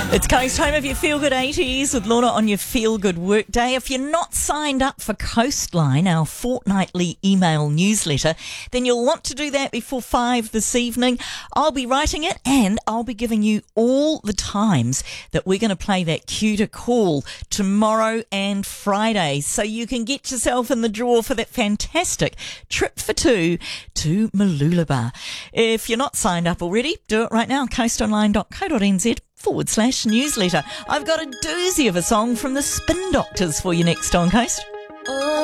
It's Coast Home of your Feel Good 80s with Lorna on your Feel Good Workday. If you're not signed up for Coastline, our fortnightly email newsletter, then you'll want to do that before 5 this evening. I'll be writing it and I'll be giving you all the times that we're going to play that cue to call tomorrow and Friday, so you can get yourself in the draw for that fantastic trip for two to Mooloolaba. If you're not signed up already, do it right now, coastonline.co.nz/newsletter. I've got a doozy of a song from the Spin Doctors for you next on Coast.